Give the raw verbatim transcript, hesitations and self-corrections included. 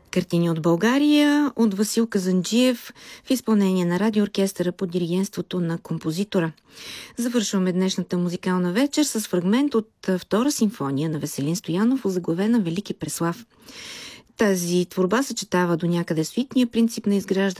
Картини от България от Васил Казанджиев в изпълнение на радиооркестъра под диригентството на композитора. Завършваме днешната музикална вечер с фрагмент от Втора симфония на Веселин Стоянов, озаглавена Велики Преслав. Тази творба съчетава до някъде суитния принцип на изграждане